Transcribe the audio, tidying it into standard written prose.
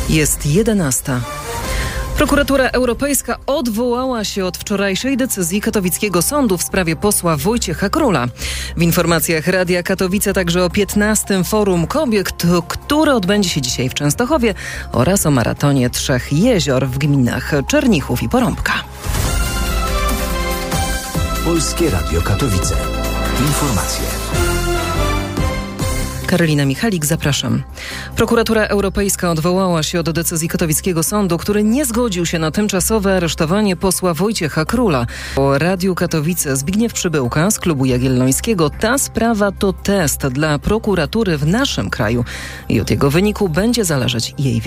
Jest 11. Prokuratura Europejska odwołała się od wczorajszej decyzji katowickiego sądu w sprawie posła Wojciecha Króla. W informacjach Radia Katowice także o 15. Forum Kobiet, które odbędzie się dzisiaj w Częstochowie, oraz o maratonie Trzech Jezior w gminach Czernichów i Porąbka. Polskie Radio Katowice. Informacje. Karolina Michalik, zapraszam. Prokuratura Europejska odwołała się od decyzji katowickiego sądu, który nie zgodził się na tymczasowe aresztowanie posła Wojciecha Króla. O Radiu Katowice Zbigniew Przybyłka z Klubu Jagiellońskiego: ta sprawa to test dla prokuratury w naszym kraju i od jego wyniku będzie zależeć jej